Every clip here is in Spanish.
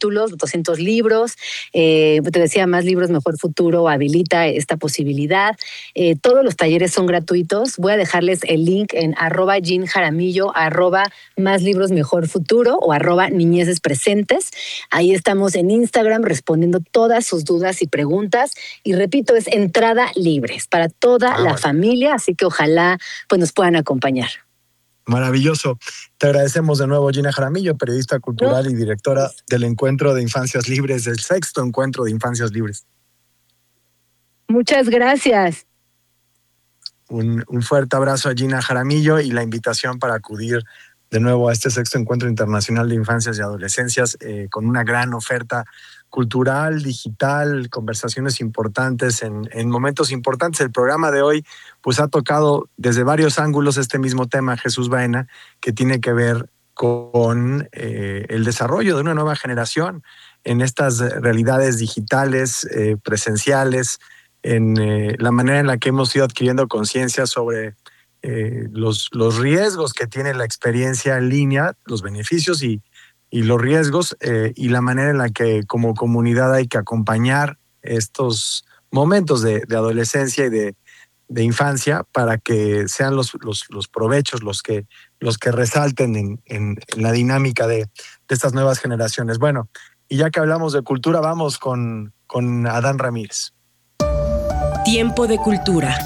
títulos, 200 libros. Te decía, Más libros, mejor futuro habilita esta posibilidad. Todos los talleres son gratuitos. Voy a dejarles el link en @JeanJaramillo, @Más libros, mejor futuro o @Niñeces Presentes. Ahí estamos en Instagram respondiendo todas sus dudas y preguntas. Y repito, es entrada libre para toda la familia, así que ojalá pues, nos puedan acompañar. Maravilloso. Te agradecemos de nuevo, Gina Jaramillo, periodista cultural y directora del Encuentro de Infancias Libres, del 6º Encuentro de Infancias Libres. Muchas gracias. Un fuerte abrazo a Gina Jaramillo y la invitación para acudir de nuevo a este 6º Encuentro Internacional de Infancias y Adolescencias con una gran oferta cultural, digital, conversaciones importantes en momentos importantes. El programa de hoy pues ha tocado desde varios ángulos este mismo tema, Jesús Baena, que tiene que ver con el desarrollo de una nueva generación en estas realidades digitales, presenciales, en la manera en la que hemos ido adquiriendo conciencia sobre los riesgos que tiene la experiencia en línea, los beneficios y los riesgos, y la manera en la que como comunidad hay que acompañar estos momentos de adolescencia y de infancia para que sean los provechos los que resalten en la dinámica de estas nuevas generaciones. Bueno, y ya que hablamos de cultura, vamos con Adán Ramírez. Tiempo de cultura.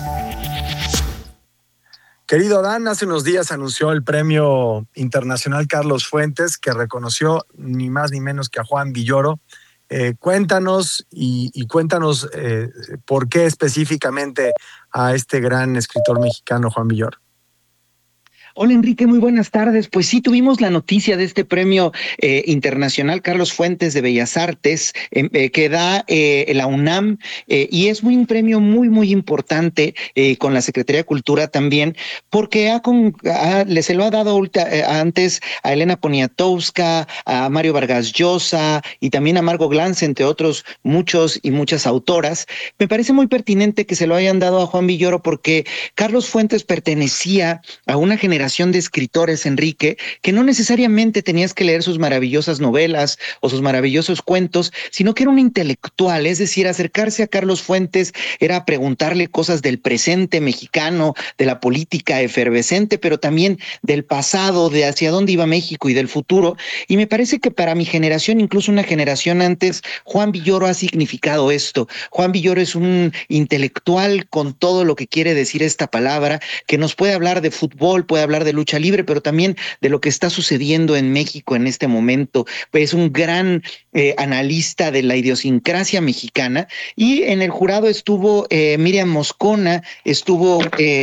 Querido Adán, hace unos días anunció el Premio Internacional Carlos Fuentes, que reconoció ni más ni menos que a Juan Villoro. Cuéntanos y cuéntanos por qué específicamente a este gran escritor mexicano, Juan Villoro. Hola Enrique, muy buenas tardes. Pues sí, tuvimos la noticia de este premio internacional Carlos Fuentes de Bellas Artes que da la UNAM y es un premio muy importante con la Secretaría de Cultura también, porque se lo ha dado antes a Elena Poniatowska, a Mario Vargas Llosa y también a Margot Glantz, entre otros muchos y muchas autoras. Me parece muy pertinente que se lo hayan dado a Juan Villoro porque Carlos Fuentes pertenecía a una generación de escritores, Enrique, que no necesariamente tenías que leer sus maravillosas novelas o sus maravillosos cuentos, sino que era un intelectual, es decir, acercarse a Carlos Fuentes era preguntarle cosas del presente mexicano, de la política efervescente, pero también del pasado, de hacia dónde iba México y del futuro. Y me parece que para mi generación, incluso una generación antes, Juan Villoro ha significado esto. Juan Villoro es un intelectual con todo lo que quiere decir esta palabra, que nos puede hablar de fútbol, puede hablar de lucha libre, pero también de lo que está sucediendo en México en este momento. Pues es un gran analista de la idiosincrasia mexicana y en el jurado estuvo Miriam Moscona, estuvo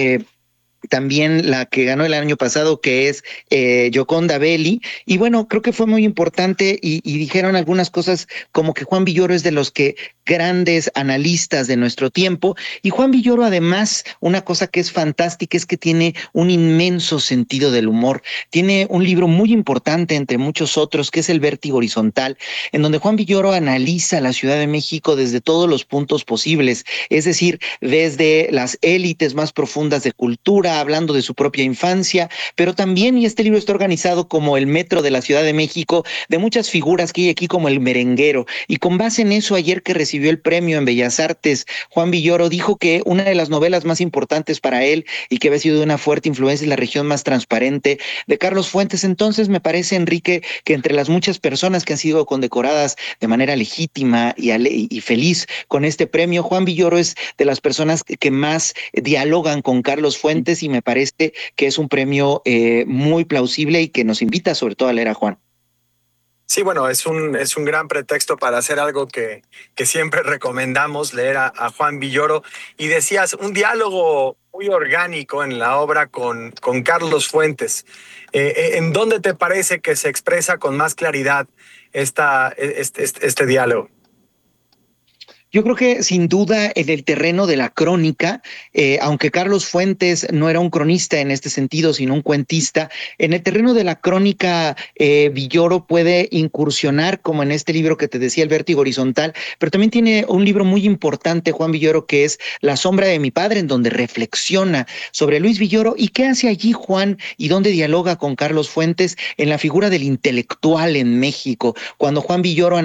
también la que ganó el año pasado, que es Gioconda Belli, y bueno, creo que fue muy importante y dijeron algunas cosas como que Juan Villoro es de los grandes analistas de nuestro tiempo, y Juan Villoro además, una cosa que es fantástica es que tiene un inmenso sentido del humor, tiene un libro muy importante entre muchos otros, que es El Vértigo Horizontal, en donde Juan Villoro analiza la Ciudad de México desde todos los puntos posibles, es decir, desde las élites más profundas de cultura, hablando de su propia infancia, pero también, y este libro está organizado como el metro de la Ciudad de México, de muchas figuras que hay aquí como el merenguero, y con base en eso, ayer que recibió el premio en Bellas Artes, Juan Villoro dijo que una de las novelas más importantes para él y que había sido de una fuerte influencia es La región más transparente de Carlos Fuentes. Entonces me parece, Enrique, que entre las muchas personas que han sido condecoradas de manera legítima y feliz con este premio, Juan Villoro es de las personas que más dialogan con Carlos Fuentes y me parece que es un premio muy plausible y que nos invita sobre todo a leer a Juan. Sí, bueno, es un gran pretexto para hacer algo que siempre recomendamos, leer a Juan Villoro. Y decías, un diálogo muy orgánico en la obra con Carlos Fuentes. ¿En dónde te parece que se expresa con más claridad este diálogo? Yo creo que sin duda en el terreno de la crónica, aunque Carlos Fuentes no era un cronista en este sentido, sino un cuentista, en el terreno de la crónica Villoro puede incursionar, como en este libro que te decía, El Vértigo Horizontal, pero también tiene un libro muy importante, Juan Villoro, que es La sombra de mi padre, en donde reflexiona sobre Luis Villoro y qué hace allí Juan y dónde dialoga con Carlos Fuentes en la figura del intelectual en México, cuando Juan Villoro